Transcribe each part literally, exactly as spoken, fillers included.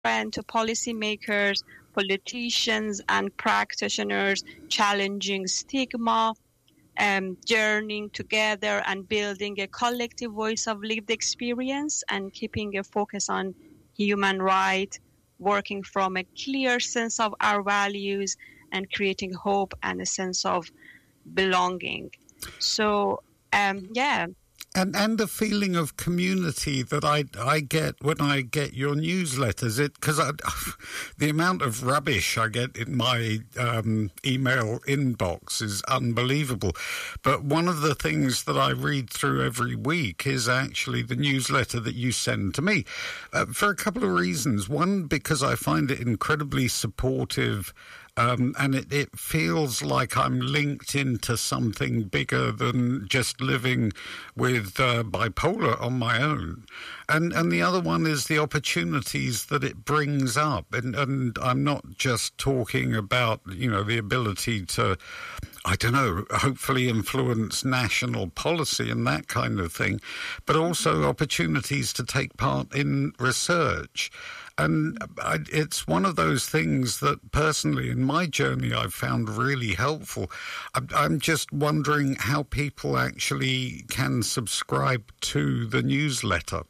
and to policymakers, politicians, and practitioners, challenging stigma, um, journeying together and building a collective voice of lived experience and keeping a focus on human rights, working from a clear sense of our values and creating hope and a sense of belonging. So, um, yeah. And and the feeling of community that I I get when I get your newsletters, it because the amount of rubbish I get in my um, email inbox is unbelievable. But one of the things that I read through every week is actually the newsletter that you send to me, uh, for a couple of reasons. One, because I find it incredibly supportive. Um, and it, it feels like I'm linked into something bigger than just living with uh, bipolar on my own. And and the other one is the opportunities that it brings up. And, and I'm not just talking about, you know, the ability to, I don't know, hopefully influence national policy and that kind of thing, but also opportunities to take part in research. And I, it's one of those things that personally in my journey I've found really helpful. I'm, I'm just wondering how people actually can subscribe to the newsletter.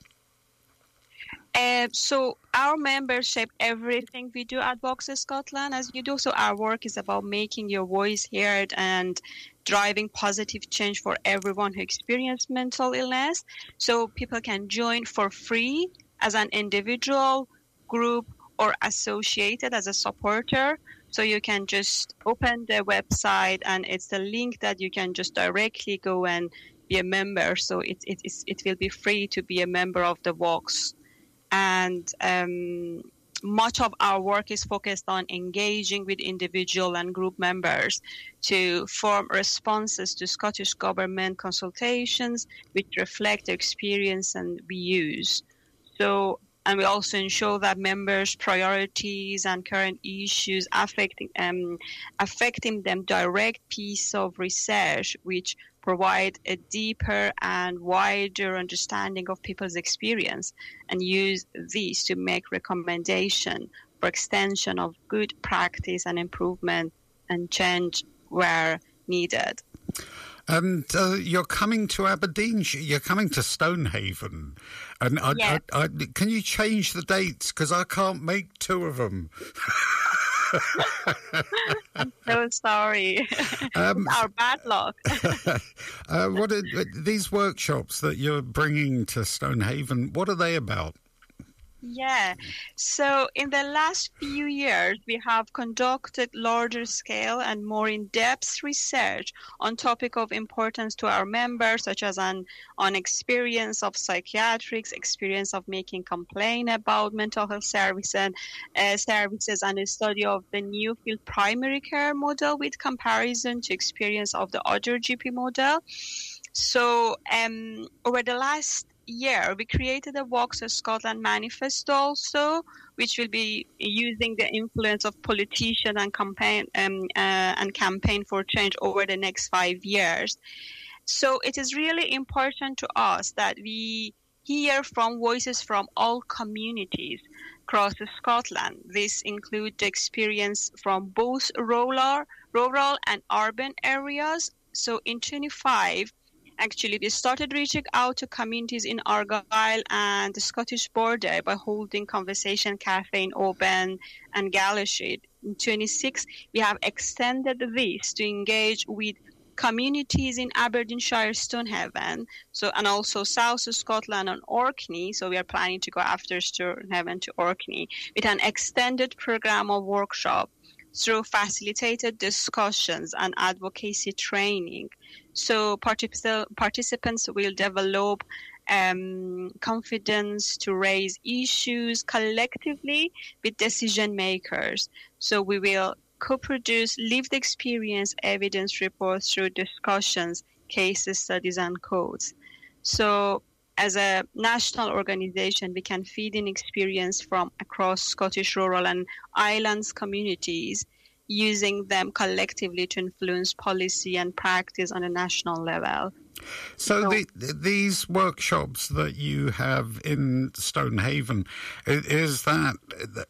Uh, so our members shape everything we do at Vox Scotland, as you do. So our work is about making your voice heard and driving positive change for everyone who experiences mental illness. So people can join for free as an individual, group, or associated as a supporter. So you can just open the website and it's the link that you can just directly go and be a member. So it it is it will be free to be a member of the Vox. And um, much of our work is focused on engaging with individual and group members to form responses to Scottish Government consultations which reflect their experience and views. So, and we also ensure that members' priorities and current issues affecting um, affecting them direct piece of research which provide a deeper and wider understanding of people's experience and use these to make recommendation for extension of good practice and improvement and change where needed. And uh, you're coming to Aberdeen, you're coming to Stonehaven. And I, yeah. I, I, can you change the dates? Because I can't make two of them. I'm so sorry. Um, it's our bad luck. uh, what are these workshops that you're bringing to Stonehaven? What are they about? Yeah, so in the last few years, we have conducted larger scale and more in-depth research on topic of importance to our members, such as on, on experience of psychiatrics, experience of making complaint about mental health service and, uh, services, and a study of the new field primary care model with comparison to experience of the other G P model. So um, over the last year, we created a Vox Scotland manifesto also, which will be using the influence of politicians and campaign um, uh, and campaign for change over the next five years. So it is really important to us that we hear from voices from all communities across Scotland. This includes the experience from both rural, rural and urban areas. So in twenty-five, actually, we started reaching out to communities in Argyll and the Scottish border by holding Conversation Cafe in Oban and Galashiel. In twenty-six, we have extended this to engage with communities in Aberdeenshire, Stonehaven, so and also South Scotland and Orkney. So we are planning to go after Stonehaven to Orkney with an extended program of workshop through facilitated discussions and advocacy training. So particip- participants will develop um, confidence to raise issues collectively with decision makers. So we will co-produce lived experience evidence reports through discussions, case studies, and codes. So as a national organization, we can feed in experience from across Scottish rural and islands communities using them collectively to influence policy and practice on a national level. So the, these workshops that you have in Stonehaven, is that